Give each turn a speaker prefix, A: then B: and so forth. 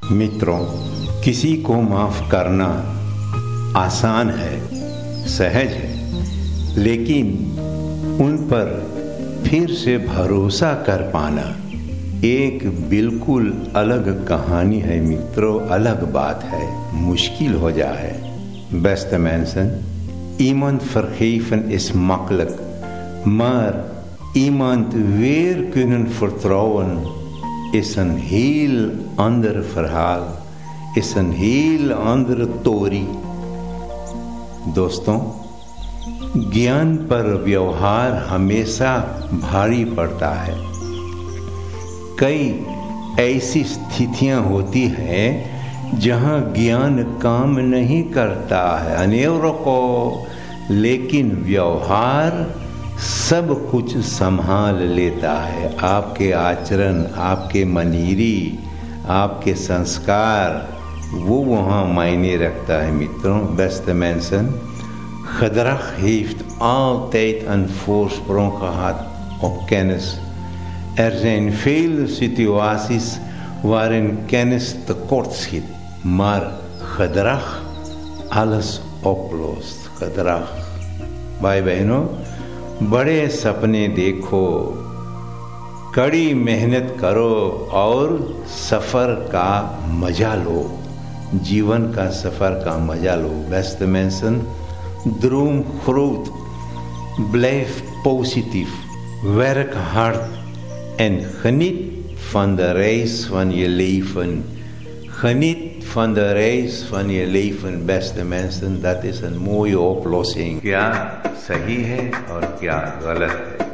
A: मित्रों, किसी को माफ़ करना आसान है, सहज है, लेकिन उन पर फिर से भरोसा कर पाना एक बिल्कुल अलग कहानी है मित्रों, अलग बात है, मुश्किल हो जाए। Beste mensen, iemand vergeven is makkelijk, maar iemand weer kunnen vertrouwen is een heel ander verhaal, is een heel andere story। दोस्तों, ज्ञान पर व्यवहार हमेशा भारी पड़ता है। कई ऐसी स्थितियां होती हैं जहां ज्ञान काम नहीं करता है अनेरों को, लेकिन व्यवहार सब कुछ संभाल लेता है। आपके आचरण, आपके मनीरी, आपके संस्कार, वो वहाँ मायने रखता है मित्रों। Beste mensen, gedrag heeft altijd een voorsprong gehad op kennis। zijn vele situaties waarin kennis tekortschiet, maar gedrag alles oplost। gedrag। भाई बहनों, बड़े सपने देखो, कड़ी मेहनत करो और सफ़र का मजा लो, जीवन का सफ़र का मजा लो। Beste mensen, droom groot, blijf positief, werk hard en geniet van de reis van je leven। Geniet van de reis van je leven, beste mensen, dat is een mooie oplossing। क्या सही है और क्या गलत है।